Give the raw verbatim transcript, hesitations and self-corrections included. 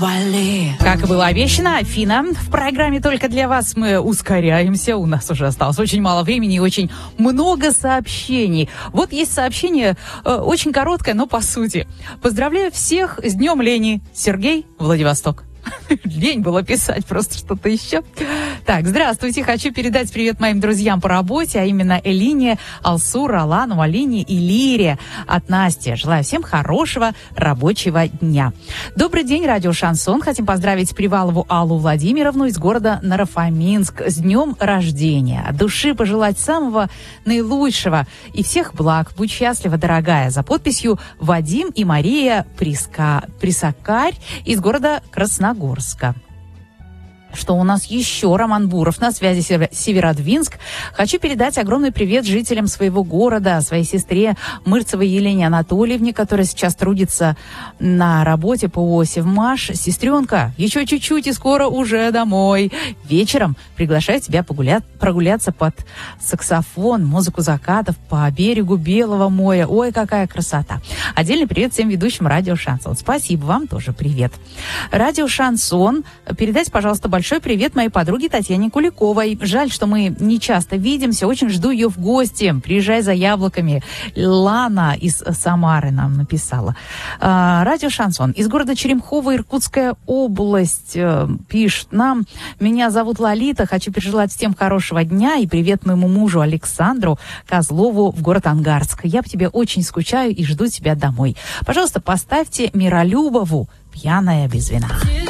свали. Как и было обещано, Афина, в программе «Только для вас» мы ускоряемся. У нас уже осталось очень мало времени и очень много сообщений. Вот есть сообщение, э, очень короткое, но по сути. Поздравляю всех с Днем лени. Сергей, Владивосток. Лень было писать просто что-то еще. Так, здравствуйте. Хочу передать привет моим друзьям по работе, а именно Элине, Алсу, Алану, Алине и Лире от Насти. Желаю всем хорошего рабочего дня. Добрый день, радио «Шансон». Хотим поздравить Привалову Аллу Владимировну из города Наро-Фоминск с днем рождения. От души пожелать самого наилучшего и всех благ. Будь счастлива, дорогая. За подписью Вадим и Мария Приска... Присакарь из города Красногорска. Что у нас еще? Роман Буров на связи, Северодвинск. Хочу передать огромный привет жителям своего города, своей сестре Мырцевой Елене Анатольевне, которая сейчас трудится на работе по Севмаш. Сестренка, еще чуть-чуть и скоро уже домой. Вечером приглашаю тебя погулять, прогуляться под саксофон, музыку закатов по берегу Белого моря. Ой, какая красота. Отдельный привет всем ведущим радио «Шансон». Спасибо вам тоже, привет. Радио «Шансон». Передайте, пожалуйста, большой Большой привет моей подруге Татьяне Куликовой. Жаль, что мы не часто видимся. Очень жду ее в гости. Приезжай за яблоками. Лана из Самары нам написала. А, радио «Шансон». Из города Черемхово, Иркутская область. А, пишет нам. Меня зовут Лолита. Хочу пожелать всем хорошего дня. И привет моему мужу Александру Козлову в город Ангарск. Я по тебе очень скучаю и жду тебя домой. Пожалуйста, поставьте Миролюбову «Пьяная без вина».